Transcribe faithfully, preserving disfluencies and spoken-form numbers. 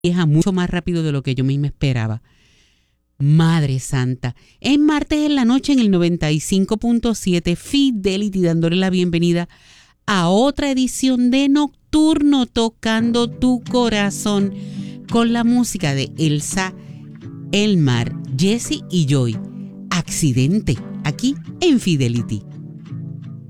vieja mucho más rápido de lo que yo misma esperaba. Madre Santa, es martes en la noche en el noventa y cinco punto siete Fidelity, dándole la bienvenida a otra edición de Nocturno, tocando tu corazón con la música de Elsa, Elmar, Jesse y Joy. Accidente, aquí en Fidelity.